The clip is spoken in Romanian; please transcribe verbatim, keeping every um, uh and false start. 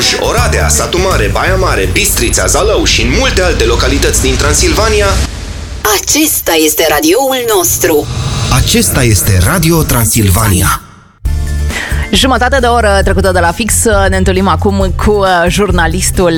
Cluj, Oradea, Satu Mare, Baia Mare, Bistrița, Zalău și în multe alte localități din Transilvania. Acesta este radioul nostru. Acesta este Radio Transilvania. Jumătate de oră trecută de la fix, ne întâlnim acum cu jurnalistul